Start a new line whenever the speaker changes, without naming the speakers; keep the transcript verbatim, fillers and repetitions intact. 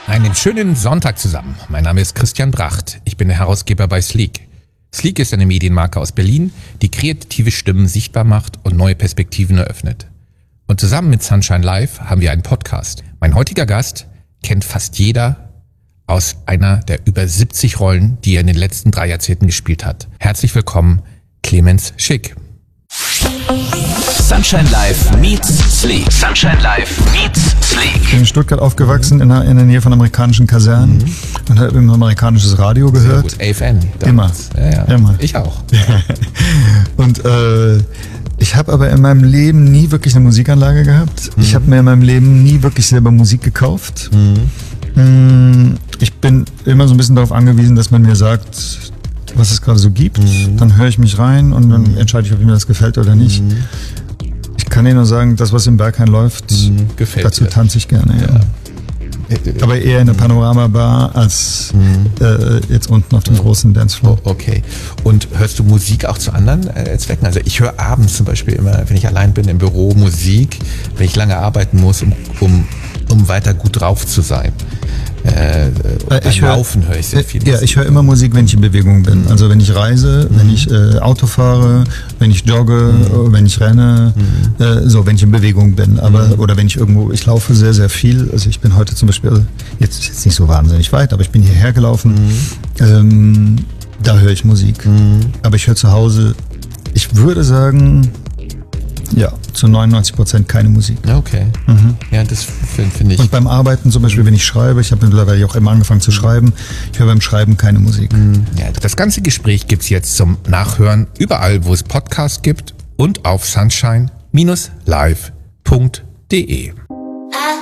Einen schönen Sonntag zusammen. Mein Name ist Christian Bracht. Ich bin der Herausgeber bei Sleek. Sleek ist eine Medienmarke aus Berlin, die kreative Stimmen sichtbar macht und neue Perspektiven eröffnet. Und zusammen mit Sunshine Live haben wir einen Podcast. Mein heutiger Gast kennt fast jeder aus einer der über siebzig Rollen, die er in den letzten drei Jahrzehnten gespielt hat. Herzlich willkommen, Clemens Schick.
Sunshine Live meets Sleek. Sunshine Live meets Sleek.
Ich bin in Stuttgart aufgewachsen, in der, in der Nähe von amerikanischen Kasernen mhm. und habe immer amerikanisches Radio gehört.
Sehr gut. A F N.
Immer.
Ja, ja.
Immer.
Ich auch.
Und äh, ich habe aber in meinem Leben nie wirklich eine Musikanlage gehabt. Mhm. Ich habe mir in meinem Leben nie wirklich selber Musik gekauft. Mhm. Ich bin immer so ein bisschen darauf angewiesen, dass man mir sagt, was es gerade so gibt. Mhm. Dann höre ich mich rein und dann mhm. entscheide ich, ob mir das gefällt oder nicht. Mhm. Ich kann dir nur sagen, das, was im Berghain läuft, mhm. gefällt dazu dir. Tanze ich gerne. Ja. Ja. Aber eher in der Panorama-Bar als mhm. äh, jetzt unten auf dem mhm. großen Dancefloor.
Oh, okay. Und hörst du Musik auch zu anderen äh, Zwecken? Also ich höre abends zum Beispiel immer, wenn ich allein bin im Büro, Musik, wenn ich lange arbeiten muss, um, um, um weiter gut drauf zu sein. Äh, beim
ich hör,
Laufen höre ich sehr viel
Ja,
Musik.
ich höre immer Musik, wenn ich in Bewegung bin. Mhm. Also wenn ich reise, mhm. wenn ich äh, Auto fahre, wenn ich jogge, mhm. wenn ich renne, mhm. äh, so wenn ich in Bewegung bin. Aber mhm. oder wenn ich irgendwo, ich laufe sehr, sehr viel. Also ich bin heute zum Beispiel, jetzt jetzt nicht so wahnsinnig weit, aber ich bin hierher gelaufen. Mhm. Ähm, da höre ich Musik. Mhm. Aber ich höre zu Hause, ich würde sagen, ja, zu neunundneunzig Prozent keine Musik.
Okay. Mhm. Ja, das finde find ich.
Und beim Arbeiten zum Beispiel, wenn ich schreibe, ich habe mittlerweile auch immer angefangen zu schreiben, ich höre beim Schreiben keine Musik.
Ja, das ganze Gespräch gibt's jetzt zum Nachhören überall, wo es Podcasts gibt und auf sunshine Bindestrich live Punkt de.